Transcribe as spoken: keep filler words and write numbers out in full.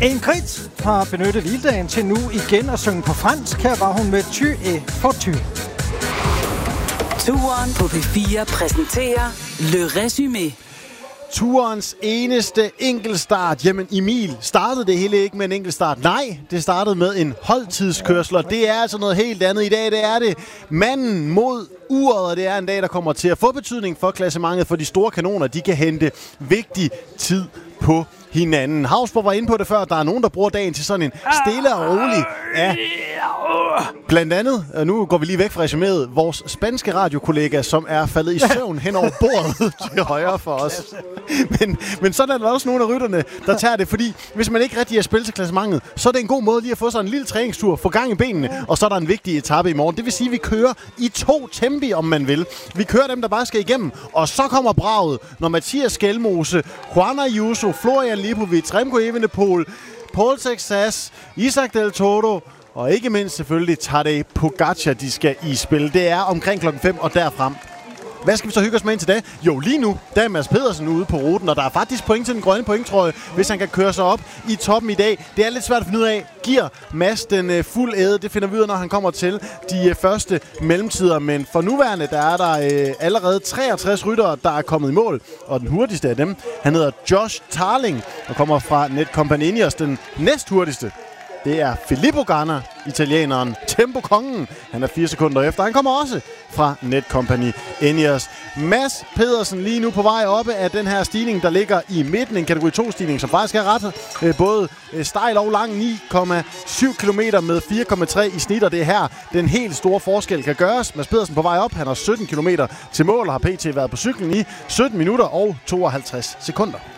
Ingrid har benyttet hviledagen til nu igen at synge på fransk. Her var hun med Tu et fortu. Turen på P fire præsenterer Le Résumé. Turens eneste enkeltstart. Jamen Emil, startede det hele ikke med en enkeltstart? Nej, det startede med en holdtidskørsel, og det er altså noget helt andet. I dag det er det manden mod uret, og det er en dag, der kommer til at få betydning for klassementet, for de store kanoner, de kan hente vigtig tid på hinanden. Havsborg var inde på det før, der er nogen, der bruger dagen til sådan en stille og rolig. Ja, blandt andet, og nu går vi lige væk fra resuméet, vores spanske radiokollega, som er faldet i søvn hen over bordet til højre for os. Men, men sådan er der også nogle af rytterne, der tager det, fordi hvis man ikke rigtig er spillet til klassementet, så er det en god måde lige at få sig en lille træningstur, få gang i benene, og så er der en vigtig etape i morgen. Det vil sige, at vi kører i to tempi, om man vil. Vi kører dem, der bare skal igennem, og så kommer braget, når Mathias Skelmose, Juan Ayuso, Florian Lipovic, Remco Evenepoel, Paul Texas, Isaac Del Toro, og ikke mindst selvfølgelig Tadej Pogačar, de skal i spil. Det er omkring klokken fem og derfrem. Hvad skal vi så hygge os med indtil da? Jo, lige nu, der er Mads Pedersen ude på ruten, og der er faktisk point til den grønne pointtrøje, hvis han kan køre sig op i toppen i dag. Det er lidt svært at finde ud af, giver Mads den uh, fuld æde? Det finder vi ud af, når han kommer til de uh, første mellemtider. Men for nuværende, der er der uh, allerede treogtres ryttere, der er kommet i mål. Og den hurtigste af dem, han hedder Josh Tarling, og kommer fra Netcompany Ineos, den næst hurtigste. Det er Filippo Ganna, italieneren, tempokongen. Han er fire sekunder efter. Han kommer også fra Netcompany Ineos. Mads Pedersen lige nu på vej oppe af den her stigning, der ligger i midten. En kategori to-stigning, som faktisk er ret øh, både øh, stejl og lang. ni komma syv kilometer med fire komma tre i snit, og det er her, den helt store forskel kan gøres. Mads Pedersen på vej op. Han har sytten kilometer til mål og har pt. været på cyklen i sytten minutter og tooghalvtreds sekunder.